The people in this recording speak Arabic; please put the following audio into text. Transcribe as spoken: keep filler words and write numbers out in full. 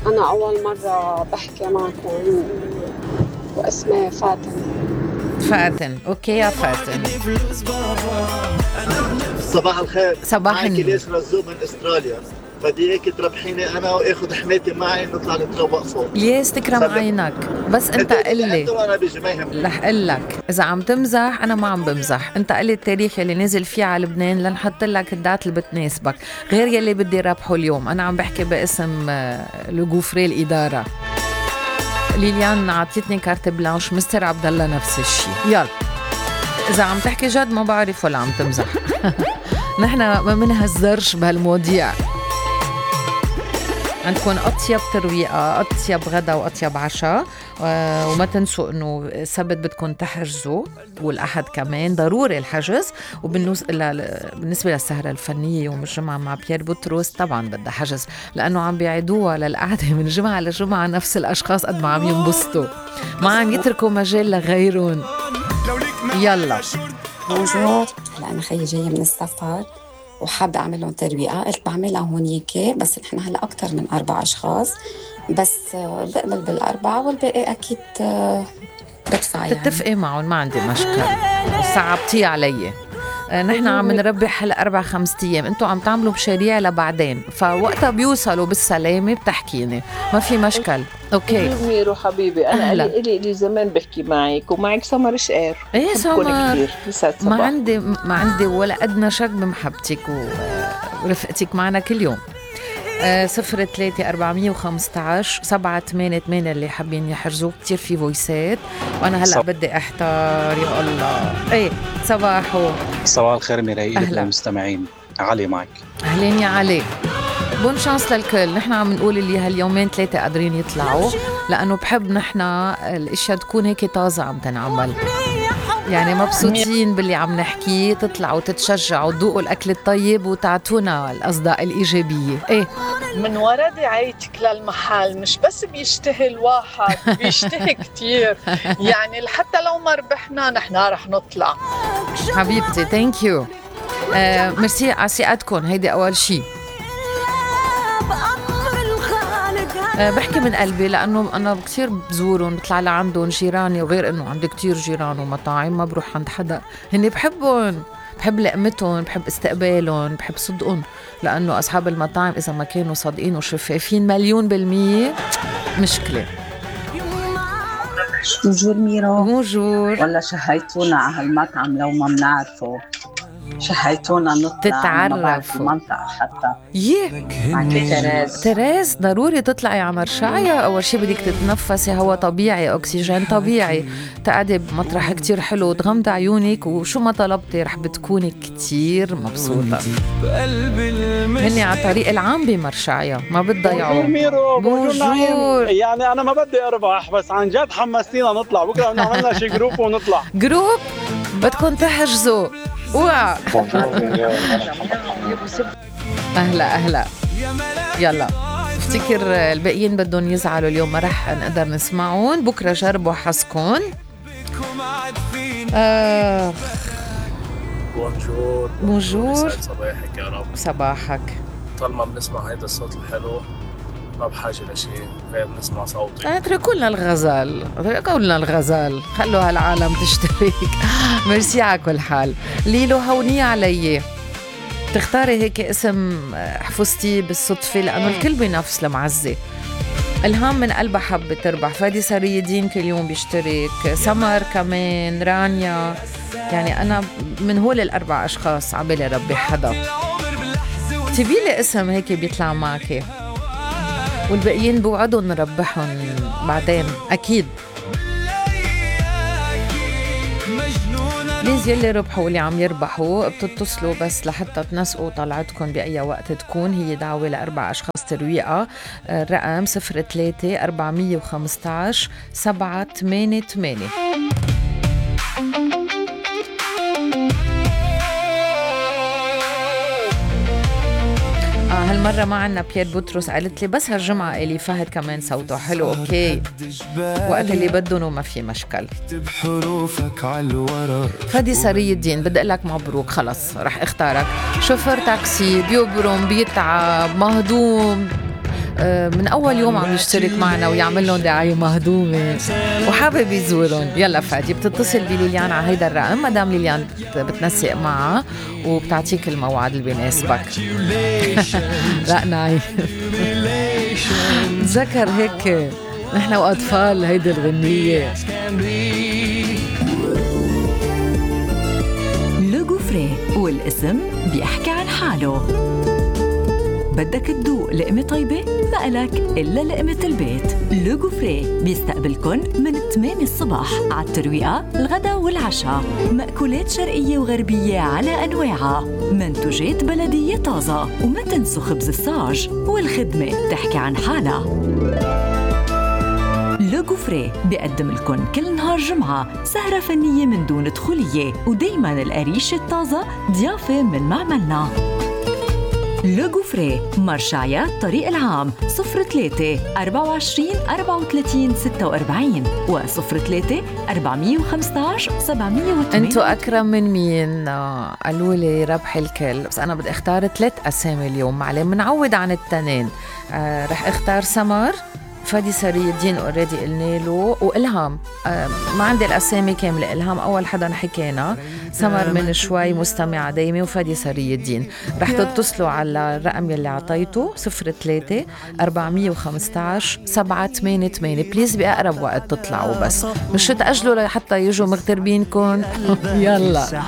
أنا أول مرة بحكي معكم واسمي فاتن. فاتن، اوكي يا فاتن. صباح الخير. صباح معك النور. ليش رزو من استراليا، بدي هيك تربحيني انا واخذ حماتي معي نطلع نتروق فوق. ليش تكرم سلم. عينك، بس انت قل لي. انا بيجي ما يهمني. رح اقول لك اذا عم تمزح انا ما عم بمزح. انت قل لي التاريخ اللي نزل فيه على لبنان لنحط لك الدات اللي بتناسبك، غير يلي بدي ربحه اليوم. انا عم بحكي باسم لوغوفري الاداره. ليليان عطيتني كارت بلانش، مستر عبد الله نفس الشيء. يلا اذا عم تحكي جد ما بعرف ولا عم تمزح. نحن ما منهزرش بهالمواضيع. عندكم أطيب ترويقة، أطيب غدا وأطيب عشاء. وما تنسوا أنه السبت بدكم تحجزوا، والأحد كمان ضروري الحجز. وبالنسبة للسهرة الفنية يوم الجمعة مع بيير بطرس طبعا بدها حجز، لأنه عم بيعيدوها للقعدة من جمعة لجمعة نفس الأشخاص قد ما عم ينبسطوا، ما عم يتركوا مجال لغيرون. يلا بونجور. هلا أنا خيي جاية من السفر وحابة أعمل لهم ترويقة، قلت بعملها هونيكي، بس نحن هلا أكتر من أربع أشخاص، بس بقبل بالأربعة والباقي أكيد بدفع. يعني تتفقي معهم ما عندي مشكلة، صعبتي علي. نحن عم نربح هلا أربع خمسة أيام، أنتوا عم تعملوا مشاريع لبعدين، فوقتها بيوصلوا بالسلامة بتحكيني، ما في مشكل. أوكي ميرو حبيبي، أنا إلي إلي إلي زمان بحكي معك ومعك سمر شقير. إيه سمر، ما عندي ما عندي ولا أدنى شك بمحبتك ورفقتك معنا كل يوم. آه صفر ثلاثة أربعمية وخمسة عشر سبعة ثمانية ثمانية اللي حابين يحرزوا. كتير في فويسات وأنا هلأ صب... بدي أحتار. يا الله. إيه صباحو. صباح الخير ميراي للمستمعين. علي معك. أهلين يا علي. بون شانس للكل. نحن عم نقول اللي هاليومين ثلاثة قادرين يطلعوا، لأنه بحب نحن الاشياء تكون هيك طازة عم تنعمل، يعني مبسوطين باللي عم نحكيه، تطلعوا تتشجعوا تذوقوا الأكل الطيب وتعطونا الأصداء الإيجابية. إيه من ورا دعايتك للمحل مش بس بيشتهي الواحد، بيشتهي كتير. يعني حتى لو ما ربحنا نحن رح نطلع. حبيبتي ثانك يو. آه ميرسي على ثقتكم، هيدي أول شي. أه بحكي من قلبي، لأنه أنا كتير بزورهم، بطلع لعندهم جيراني، وغير أنه عندي كتير جيران ومطاعم ما بروح عند حدا، هني بحبهم، بحب لقمتهم، بحب استقبالهم، بحب صدقهم، لأنه أصحاب المطاعم إذا ما كانوا صادقين وشفافين مليون بالمية مشكلة. بونجور ميرو. بونجور. ولا شهيتونا على هالمطعم لو ما منعرفه، شهيتونا نطلع تتعرفوا المنطقة حتى. يه تريز. تريز ضروري تطلعي على مرشعية. أول شي بدك تتنفسي هوا طبيعي، أكسجين طبيعي، تقعدي بمطرح كتير حلو، تغمضي عيونك، وشو ما طلبتي رح بتكوني كتير مبسوطة. هني على طريق العام بمرشعية، ما بتضيعوا. بونجور. يعني أنا ما بدي أربح، بس عن جد حمستينا نطلع بكرة، نعملنا شي جروب ونطلع. جروب بدكم تحجزوا. اوعى. أهلا أهلا. يلا افتكر الباقيين بدهم يزعلوا اليوم، ما رح نقدر نسمعون. بكرة جربوا حظكم. آه. بونجور. بونجور. صباحك يا رب. صباحك. طالما بنسمع هيدا الصوت الحلو ما بحاجة لشيء غير نسمع صوتي. اتركوا لنا الغزل، اتركوا لنا الغزل، خلوا هالعالم تشترك. ميرسي على كل حال. ليلو هونية علي تختاري هيك اسم حفظتي بالصدفة، لأنه الكل بنفس المعزة. إلهام من قلبها حبة تربح. فادي سري الدين كل يوم بيشترك، سمر كمان، رانيا. يعني أنا من هول الأربع أشخاص عبالي ربي حدا تبيلي اسم هيك بيطلع معك، والباقيين بوعدوا نربحهم بعدين أكيد. بليز يلي ربحوا واللي عم يربحوا بتتصلوا بس لحتى تنسقوا طلعتكم بأي وقت تكون. هي دعوة لأربع أشخاص ترويقة. الرقم صفر ثلاثة أربعمية وخمسة عشر سبعة ثمانية ثمانية. هالمرة ما عنا بيير بطرس، قالت لي بس هالجمعة إلي فهد كمان صوته حلو. أوكي وقت اللي بدهم وما في مشكل. فادي سري الدين بدي أقول لك مبروك، خلص رح اختارك شوفر تاكسي، بيبرم، بيتعب، مهضوم، من أول يوم عم يشترك معنا ويعمل لهم دعاية مهضومة وحابب يزورهم. يلا فادي بتتصل بليليان على هيدا الرقم، مدام ليليان بتنسق معها وبتعطيك الموعد اللي بيناسبك. لا ناي ذكر هيك نحن وأطفال هيدي الغنية. لو غوفري والاسم بيحكي عن حاله. بدك تدوق لقمة طيبة؟ ما إلك إلا لقمة البيت. لو غوفري بيستقبلكن من ثمانية الصبح على الترويقة، الغدا والعشاء. مأكولات شرقية وغربية على أنواعها، منتوجات بلدية طازة، وما تنسوا خبز الصاج، والخدمة تحكي عن حالها. لو غوفري بيقدم لكم كل نهار جمعة سهرة فنية من دون دخولية، ودايما القريش الطازة ضيافة من معملنا. لو غوفري مرشعيات طريق العام صفر ثلاثة أربعة وعشرين أربعة وثلاثين ستة وأربعين و صفر ثلاثة أربعمية وخمسة عشر سبعمية وثمانية. انتوا أكرم من مين؟ آه قالوا لي ربح الكل، بس أنا بدي اختار ثلاث أسامي اليوم معلي منعود عن التنين. آه رح اختار سمر، فادي سري الدين اوريدي قلنا له، والهام. آه ما عندي الاسامي كامله. الهام اول حدا حكينا، سمر من شوي مستمعه دايمه، وفادي سري الدين. رح تتصلوا على الرقم يلي عطيته صفر ثلاثة أربعمية وخمسة عشر سبعة ثمانية ثمانية. بليز بأقرب وقت تطلعوا، بس مش تأجلوا لحتى يجوا مغتربينكم. يلا